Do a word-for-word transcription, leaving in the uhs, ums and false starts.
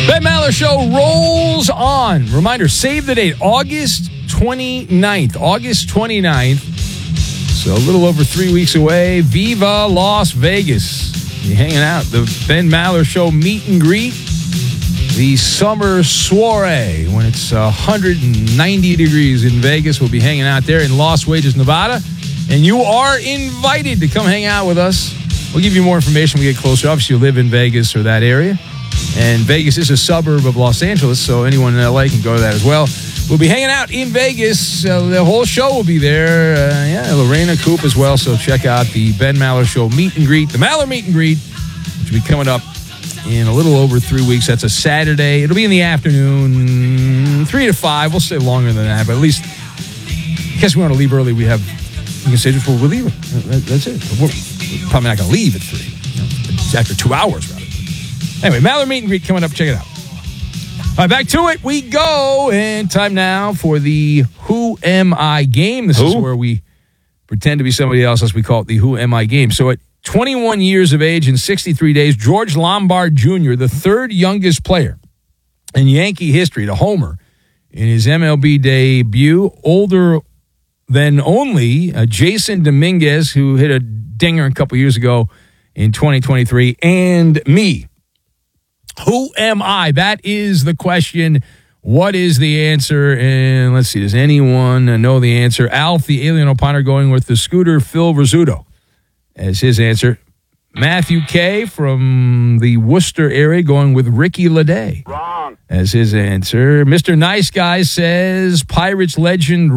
Ben Maller Show rolls on. Reminder, save the date, August twenty-ninth. August twenty-ninth. So a little over three weeks away. Viva Las Vegas. You're hanging out. The Ben Maller Show meet and greet. The summer soiree when it's one hundred ninety degrees in Vegas. We'll be hanging out there in Las Vegas, Nevada. And you are invited to come hang out with us. We'll give you more information when we get closer. Obviously, you live in Vegas or that area. And Vegas is a suburb of Los Angeles, so anyone in L A can go to that as well. We'll be hanging out in Vegas. Uh, the whole show will be there. Uh, yeah, Lorena Coop as well. So check out the Ben Maller Show meet and greet, the Maller meet and greet, which will be coming up in a little over three weeks. That's a Saturday. It'll be in the afternoon, three to five. We'll stay longer than that, but at least in case we want to leave early, we have, you can say just, well, we're leaving. That's it. We're probably not going to leave at three. You know, it's after two hours, rather. Anyway, Maller meet and greet coming up. Check it out. All right, back to it we go. And time now for the Who Am I game. This Who? is where we pretend to be somebody else, as we call it the Who Am I game. So at twenty-one years of age and sixty-three days, George Lombard Junior, the third youngest player in Yankee history to homer in his M L B debut, older than only uh, Jason Dominguez, who hit a dinger a couple years ago in twenty twenty-three, and me. Who am I? That is the question. What is the answer? And let's see, does anyone know the answer? Alf, the alien opiner, going with the scooter, Phil Rizzuto, as his answer. Matthew K. from the Worcester area going with Ricky Leday. Wrong. As his answer. Mister Nice Guy says Pirates legend